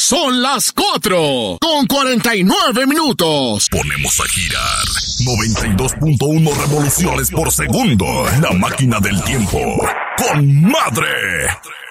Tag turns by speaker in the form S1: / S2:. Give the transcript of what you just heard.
S1: Son las 4:49.
S2: Ponemos a girar 92.1 revoluciones por segundo. La máquina del tiempo. ¡Con madre!